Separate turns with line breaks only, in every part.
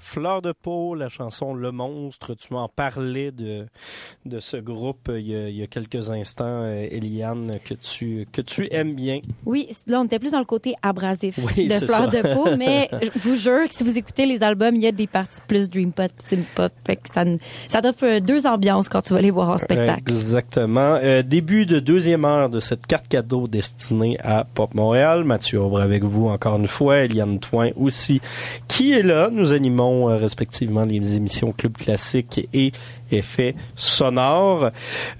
Fleur de peau, la chanson Le Monstre. Tu m'en parlais de ce groupe il y a quelques instants, Eliane, que tu aimes bien.
Oui, là, on était plus dans le côté abrasif
de
Fleur de peau, mais je vous jure que si vous écoutez les albums, il y a des parties plus dream pop, sim pop, fait que ça offre deux ambiances quand tu vas les voir en spectacle.
Exactement. Début de deuxième heure de cette carte cadeau destinée à Pop Montréal. Mathieu Aubre avec vous encore une fois, Eliane Toin aussi qui est là. Nous animons respectivement les émissions Club Classique et Effets sonores.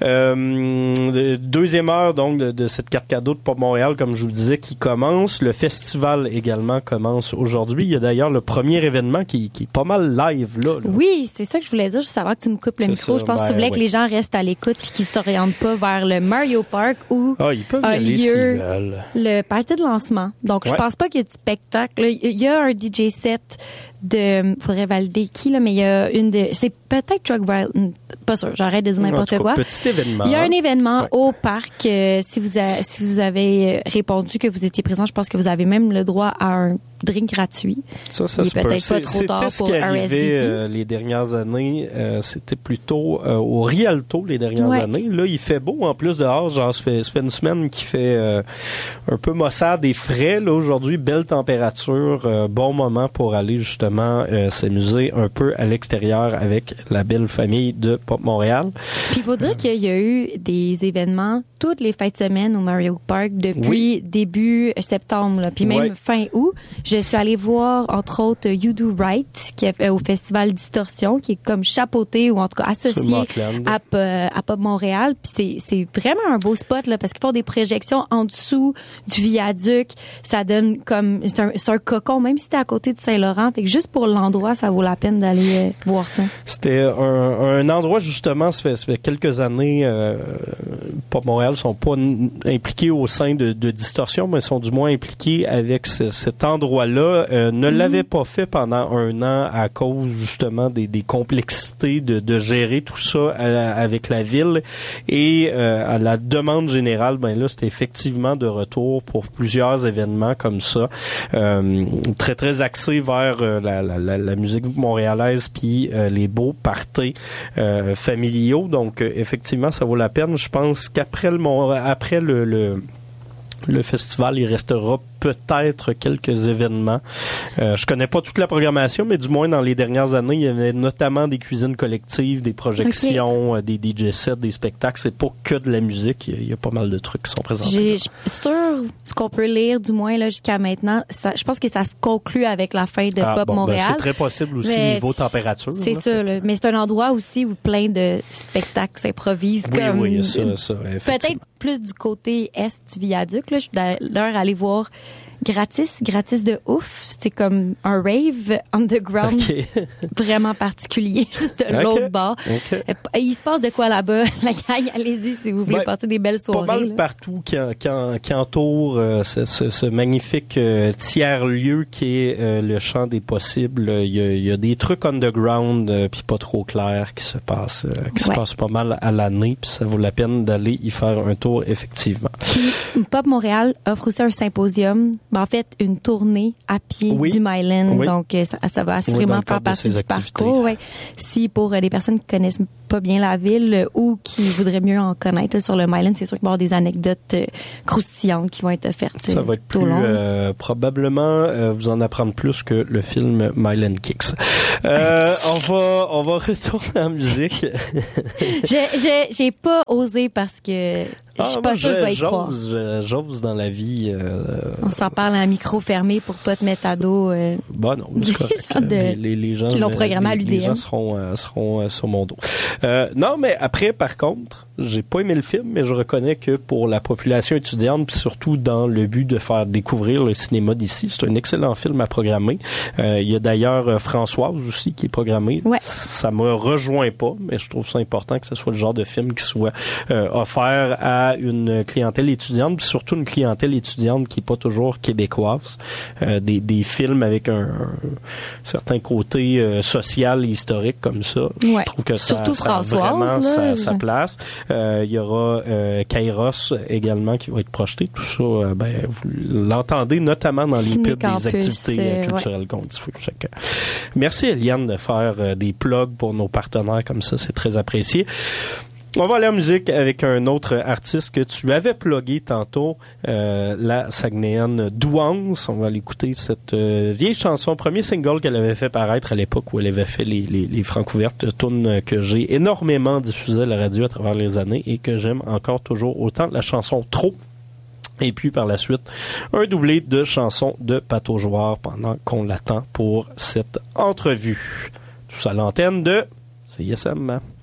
Deuxième heure donc de cette carte cadeau de Pop Montréal, comme je vous le disais, qui commence. Le festival également commence aujourd'hui. Il y a d'ailleurs le premier événement qui est pas mal live là.
Oui, c'est ça que je voulais dire. Juste avant que tu me coupes le micro, je pense que tu voulais que les gens restent à l'écoute puis qu'ils s'orientent pas vers le Mario Park où
ils peuvent
a
aller
lieu le party de lancement. Donc je pense pas qu'il y ait de spectacle. Il y a un DJ set faudrait valider qui là, mais il y a c'est peut-être Drug Violence, pas sûr, j'arrête de dire n'importe quoi.
Petit événement.
Il y a un événement au parc. Si vous avez répondu que vous étiez présent, je pense que vous avez même le droit à un drink gratuit.
Ça se peut.
Peut-être pas trop tard pour RSVP.
Les dernières années, c'était plutôt au Rialto les dernières années. Là, il fait beau en plus dehors. Genre, ça fait une semaine qu'il fait un peu maussade et frais. Là, aujourd'hui, belle température, bon moment pour aller justement s'amuser un peu à l'extérieur avec la belle famille de Pop Montréal.
Puis il faut dire qu'il y a eu des événements toutes les fins de semaine au Mario Park depuis début septembre, là, puis même fin août. Je suis allée voir, entre autres, You Do Right, qui est au Festival Distorsion, qui est comme chapeauté ou en tout cas associé à Pop Montréal. Puis c'est vraiment un beau spot, là, parce qu'ils font des projections en dessous du viaduc. Ça donne comme, c'est un cocon, même si t'es à côté de Saint-Laurent. Fait que juste pour l'endroit, ça vaut la peine d'aller voir ça.
C'était un endroit, justement, ça fait quelques années, Pop Montréal sont pas impliqués au sein de Distorsion, mais sont du moins impliqués avec cet endroit-là. Ne l'avait pas fait pendant un an à cause justement des complexités de gérer tout ça avec la ville et à la demande générale, ben là, c'était effectivement de retour pour plusieurs événements comme ça, très très axés vers la musique montréalaise puis les beaux parties familiaux. Donc effectivement, ça vaut la peine. Je pense qu'après le festival, il restera peut-être quelques événements. Je connais pas toute la programmation, mais du moins dans les dernières années, il y avait notamment des cuisines collectives, des projections, des DJ sets, des spectacles. C'est pas que de la musique. Il y a pas mal de trucs qui sont présentés.
Sur ce qu'on peut lire, du moins là jusqu'à maintenant, je pense que ça se conclut avec la fin de Pop Montréal.
C'est très possible aussi niveau température.
C'est ça. Là. Mais c'est un endroit aussi où plein de spectacles s'improvisent.
Oui, ça,
peut-être plus du côté est du viaduc. Là. Je suis d'ailleurs allée voir gratis de ouf. C'est comme un rave underground vraiment particulier, juste de l'autre bord. Il se passe de quoi là-bas? La gang, allez-y si vous voulez passer des belles soirées.
Pas mal partout qui entoure ce magnifique tiers-lieu qui est le champ des possibles. Il y a des trucs underground puis pas trop clairs qui se passent pas mal à l'année, puis ça vaut la peine d'aller y faire un tour effectivement.
Puis, Pop Montréal offre aussi un symposium. En fait, une tournée à pied du Myland. Donc, ça va assurément faire partie du parcours. Si pour les personnes qui connaissent pas bien la ville ou qui voudraient mieux en connaître sur le Myland, c'est sûr qu'il va y avoir des anecdotes croustillantes qui vont être offertes.
Ça va être plus probablement vous en apprendre plus que le film Myland Kicks. On va retourner en musique.
J'ai pas osé parce que je suis pas sûre que je vais y croire.
J'ose dans la vie.
On s'en parle à un micro fermé pour pas te mettre à dos.
Bon, non, c'est correct. Les gens
qui l'ont programmé à l'UDM.
Les gens seront sur mon dos. Non, mais après, par contre, j'ai pas aimé le film, mais je reconnais que pour la population étudiante, puis surtout dans le but de faire découvrir le cinéma d'ici, c'est un excellent film à programmer. Il y a d'ailleurs Françoise aussi qui est programmée. Ça me rejoint pas, mais je trouve ça important que ce soit le genre de film qui soit offert à une clientèle étudiante, puis surtout une clientèle étudiante qui est pas toujours québécoise. Des films avec un certain côté social et historique comme ça. Je trouve que ça a vraiment sa place. Il y aura Kairos également qui va être projeté. Tout ça, vous l'entendez notamment dans les pubs des activités culturelles qu'on diffuse. Merci Eliane de faire des plugs pour nos partenaires comme ça, c'est très apprécié. On va aller en musique avec un autre artiste que tu avais plugué tantôt, la Saguenayenne Douance. On va aller écouter cette vieille chanson, premier single qu'elle avait fait paraître à l'époque où elle avait fait les Francouvertes, tune que j'ai énormément diffusé à la radio à travers les années et que j'aime encore toujours autant, la chanson Trop. Et puis par la suite, un doublé de chansons de Pato Joueur pendant qu'on l'attend pour cette entrevue. Tout ça à l'antenne de CISM.